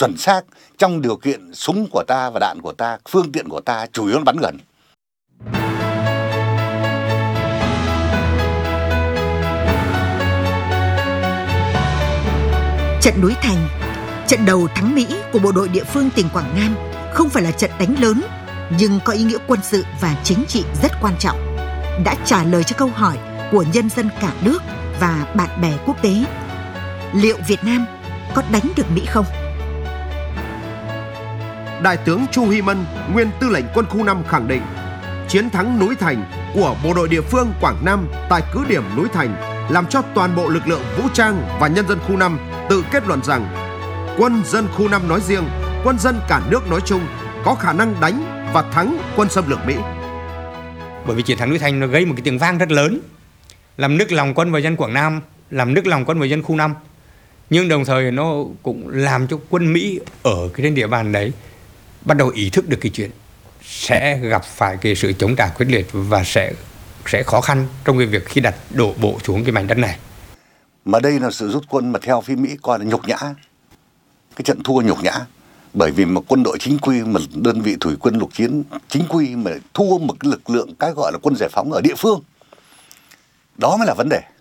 chuẩn xác trong điều kiện súng của ta và đạn của ta, phương tiện của ta chủ yếu là bắn gần. Trận núi Thành, trận đầu thắng Mỹ của bộ đội địa phương tỉnh Quảng Nam không phải là trận đánh lớn, nhưng có ý nghĩa quân sự và chính trị rất quan trọng, đã trả lời cho câu hỏi của nhân dân cả nước và bạn bè quốc tế. Liệu Việt Nam có đánh được Mỹ không? Đại tướng Chu Huy Mân, nguyên tư lệnh quân khu 5 khẳng định, chiến thắng núi Thành của bộ đội địa phương Quảng Nam tại cứ điểm núi Thành làm cho toàn bộ lực lượng vũ trang và nhân dân khu 5 tự kết luận rằng quân dân khu 5 nói riêng, quân dân cả nước nói chung có khả năng đánh và thắng quân xâm lược Mỹ. Bởi vì chiến thắng núi Thành nó gây một cái tiếng vang rất lớn, làm nức lòng quân và dân Quảng Nam, làm nức lòng quân và dân khu 5. Nhưng đồng thời nó cũng làm cho quân Mỹ ở cái trên địa bàn đấy bắt đầu ý thức được cái chuyện sẽ gặp phải cái sự chống trả quyết liệt và sẽ khó khăn trong cái việc khi đặt đổ bộ xuống cái mảnh đất này. Mà đây là sự rút quân mà theo phía Mỹ coi là nhục nhã, cái trận thua nhục nhã. Bởi vì một quân đội chính quy, một đơn vị thủy quân lục chiến chính quy mà thua một cái lực lượng cái gọi là quân giải phóng ở địa phương, đó mới là vấn đề.